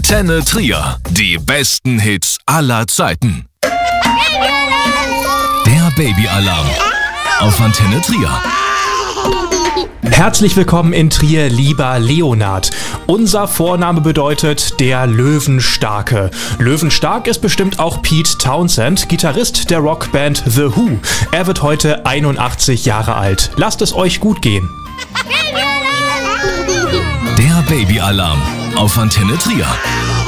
Antenne Trier. Die besten Hits aller Zeiten. Der Babyalarm auf Antenne Trier. Herzlich willkommen in Trier, lieber Leonard. Unser Vorname bedeutet der Löwenstarke. Löwenstark ist bestimmt auch Pete Townshend, Gitarrist der Rockband The Who. Er wird heute 81 Jahre alt. Lasst es euch gut gehen. Der Babyalarm auf Antenne Trier.